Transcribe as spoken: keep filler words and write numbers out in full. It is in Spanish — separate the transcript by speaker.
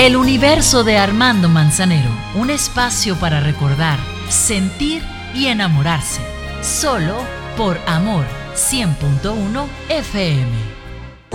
Speaker 1: El universo de Armando Manzanero, un espacio para recordar, sentir y enamorarse. Solo por Amor cien punto uno F M.